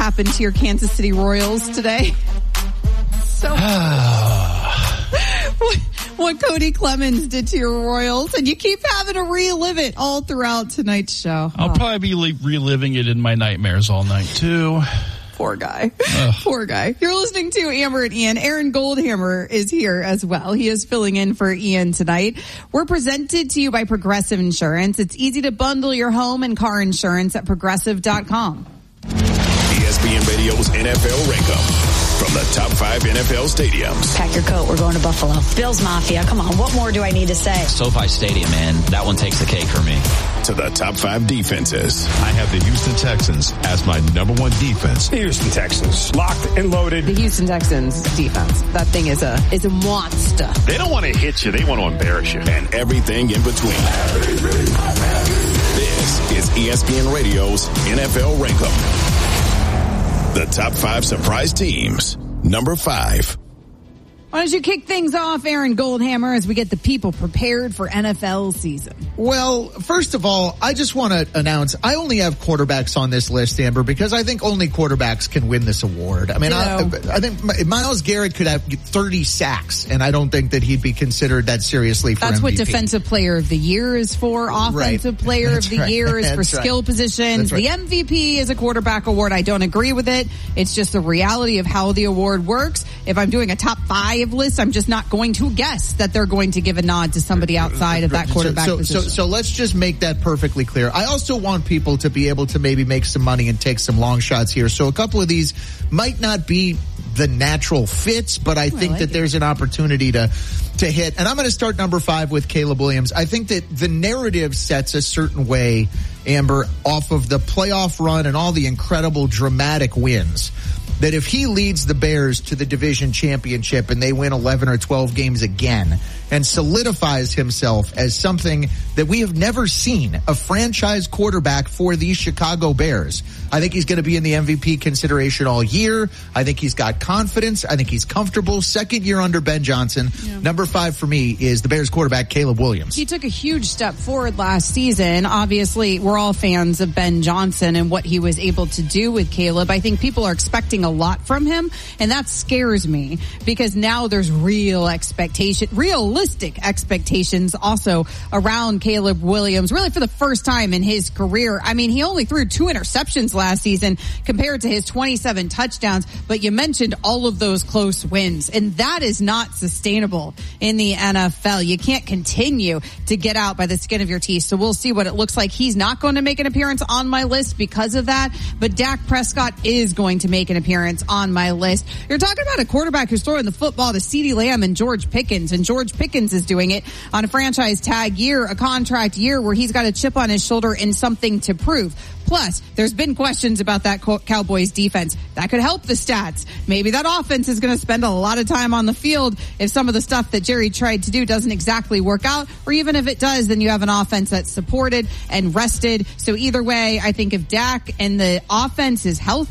happened to your Kansas City Royals today? So what Cody Clemens did to your Royals, and you keep having to relive it all throughout tonight's show. I'll probably be reliving it in my nightmares all night, too. Poor guy. Poor guy. You're listening to Amber and Ian. Aaron Goldhammer is here as well. He is filling in for Ian tonight. We're presented to you by Progressive Insurance. It's easy to bundle your home and car insurance at Progressive.com. ESPN Radio's NFL Rank-Up. From the top 5 NFL stadiums. Pack your coat. We're going to Buffalo. Bills Mafia. Come on. What more do I need to say? SoFi Stadium, man. That one takes the cake for me. To the top 5 defenses. I have the Houston Texans as my number 1 defense. The Houston Texans. Locked and loaded. The Houston Texans defense. That thing is a monster. They don't want to hit you. They want to embarrass you. And everything in between. This is ESPN Radio's NFL Rank-Up. The top 5 surprise teams. Number 5. Why don't you kick things off, Aaron Goldhammer, as we get the people prepared for NFL season? Well, first of all, I just want to announce I only have quarterbacks on this list, Amber, because I think only quarterbacks can win this award. I mean, I think Myles Garrett could have 30 sacks, and I don't think that he'd be considered that seriously for That's MVP. What Defensive Player of the Year is for. Offensive Player of the Year is for skill positions. The MVP is a quarterback award. I don't agree with it. It's just the reality of how the award works. If I'm doing a top 5 list, I'm just not going to guess that they're going to give a nod to somebody outside of that quarterback position. So let's just make that perfectly clear. I also want people to be able to maybe make some money and take some long shots here. So a couple of these might not be the natural fits, but I think that there's an opportunity to hit. And I'm going to start number 5 with Caleb Williams. I think that the narrative sets a certain way, Amber, off of the playoff run and all the incredible dramatic wins, that if he leads the Bears to the division championship and they win 11 or 12 games again and solidifies himself as something that we have never seen, a franchise quarterback for the Chicago Bears, I think he's going to be in the MVP consideration all year. I think he's got confidence. I think he's comfortable. Second year under Ben Johnson. Yeah. Number 5 for me is the Bears quarterback, Caleb Williams. He took a huge step forward last season. Obviously, we're all fans of Ben Johnson and what he was able to do with Caleb. I think people are expecting a lot from him, and that scares me because now there's realistic expectations also around Caleb Williams, really for the first time in his career. I mean, he only threw 2 interceptions last season compared to his 27 touchdowns, but you mentioned all of those close wins, and that is not sustainable in the NFL. You can't continue to get out by the skin of your teeth, so we'll see what it looks like. He's not going to make an appearance on my list because of that, but Dak Prescott is going to make an appearance on my list. You're talking about a quarterback who's throwing the football to CeeDee Lamb and George Pickens, and George Pickens is doing it on a franchise tag year, a contract year where he's got a chip on his shoulder and something to prove. Plus, there's been questions about that Cowboys defense. That could help the stats. Maybe that offense is going to spend a lot of time on the field if some of the stuff that Jerry tried to do doesn't exactly work out. Or even if it does, then you have an offense that's supported and rested. So either way, I think if Dak and the offense is healthy,